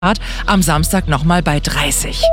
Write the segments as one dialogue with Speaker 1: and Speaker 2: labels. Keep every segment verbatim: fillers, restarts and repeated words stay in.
Speaker 1: am Samstag nochmal bei dreißig.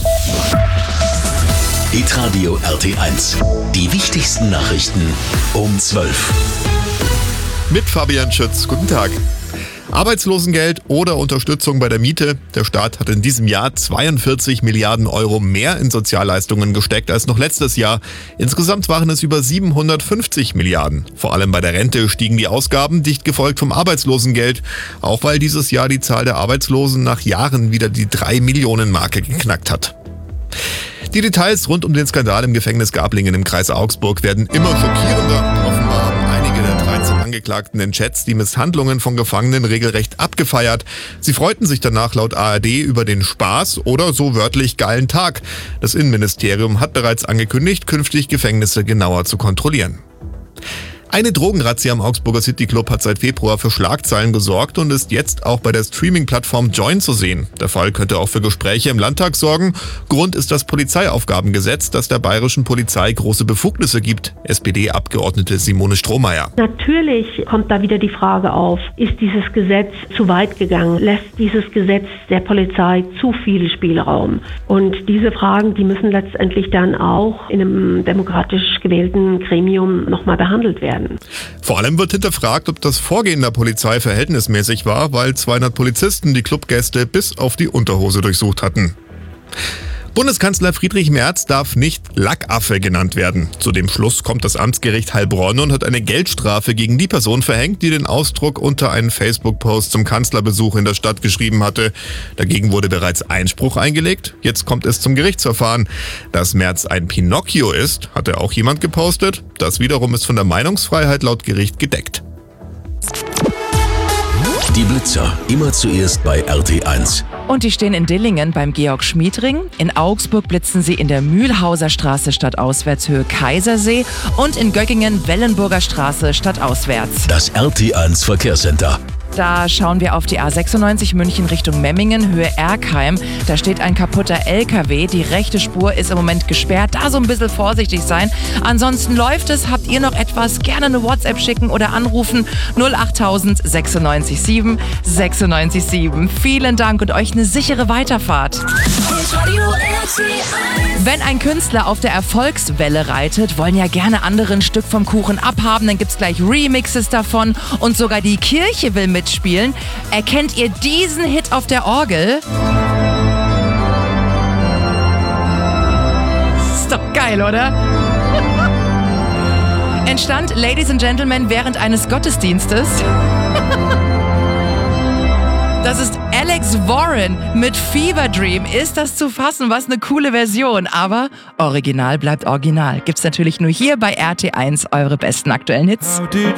Speaker 2: Hitradio R T eins. Die wichtigsten Nachrichten um zwölf.
Speaker 3: Mit Fabian Schütz. Guten Tag. Arbeitslosengeld oder Unterstützung bei der Miete. Der Staat hat in diesem Jahr zweiundvierzig Milliarden Euro mehr in Sozialleistungen gesteckt als noch letztes Jahr. Insgesamt waren es über siebenhundertfünfzig Milliarden. Vor allem bei der Rente stiegen die Ausgaben, dicht gefolgt vom Arbeitslosengeld. Auch weil dieses Jahr die Zahl der Arbeitslosen nach Jahren wieder die drei Millionen Marke geknackt hat. Die Details rund um den Skandal im Gefängnis Gablingen im Kreis Augsburg werden immer schockierender. Offenbar haben einige der dreizehn Angeklagten in Chats die Misshandlungen von Gefangenen regelrecht abgefeiert. Sie freuten sich danach laut A R D über den Spaß oder so wörtlich geilen Tag. Das Innenministerium hat bereits angekündigt, künftig Gefängnisse genauer zu kontrollieren. Eine Drogenrazzia am Augsburger Cityclub hat seit Februar für Schlagzeilen gesorgt und ist jetzt auch bei der Streaming-Plattform Joyn zu sehen. Der Fall könnte auch für Gespräche im Landtag sorgen. Grund ist das Polizeiaufgabengesetz, das der bayerischen Polizei große Befugnisse gibt. S P D-Abgeordnete Simone Strohmeier.
Speaker 4: Natürlich kommt da wieder die Frage auf, ist dieses Gesetz zu weit gegangen? Lässt dieses Gesetz der Polizei zu viel Spielraum? Und diese Fragen, die müssen letztendlich dann auch in einem demokratisch gewählten Gremium nochmal behandelt werden.
Speaker 3: Vor allem wird hinterfragt, ob das Vorgehen der Polizei verhältnismäßig war, weil zweihundert Polizisten die Clubgäste bis auf die Unterhose durchsucht hatten. Bundeskanzler Friedrich Merz darf nicht Lackaffe genannt werden. Zu dem Schluss kommt das Amtsgericht Heilbronn und hat eine Geldstrafe gegen die Person verhängt, die den Ausdruck unter einen Facebook-Post zum Kanzlerbesuch in der Stadt geschrieben hatte. Dagegen wurde bereits Einspruch eingelegt. Jetzt kommt es zum Gerichtsverfahren. Dass Merz ein Pinocchio ist, hatte auch jemand gepostet. Das wiederum ist von der Meinungsfreiheit laut Gericht gedeckt.
Speaker 2: Die Blitzer, immer zuerst bei R T eins.
Speaker 1: Und die stehen in Dillingen beim Georg-Schmied-Ring. In Augsburg blitzen sie in der Mühlhauser Straße stadtauswärts Höhe Kaisersee und in Göggingen Wellenburger Straße stadtauswärts.
Speaker 2: Das R T eins Verkehrscenter.
Speaker 1: Da schauen wir auf die A sechsundneunzig München Richtung Memmingen, Höhe Erkheim. Da steht ein kaputter L K W. Die rechte Spur ist im Moment gesperrt. Da so ein bisschen vorsichtig sein. Ansonsten läuft es. Habt ihr noch etwas? Gerne eine WhatsApp schicken oder anrufen. null acht null null sechs sieben sechs neun sieben. Vielen Dank und euch eine sichere Weiterfahrt. Wenn ein Künstler auf der Erfolgswelle reitet, wollen ja gerne andere ein Stück vom Kuchen abhaben. Dann gibt's gleich Remixes davon und sogar die Kirche will mitspielen. Erkennt ihr diesen Hit auf der Orgel? Ist doch geil, oder? Entstand, Ladies and Gentlemen, während eines Gottesdienstes. Das ist Alex Warren mit Fever Dream. Ist das zu fassen? Was eine coole Version. Aber Original bleibt Original. Gibt's natürlich nur hier bei R T eins, eure besten aktuellen Hits.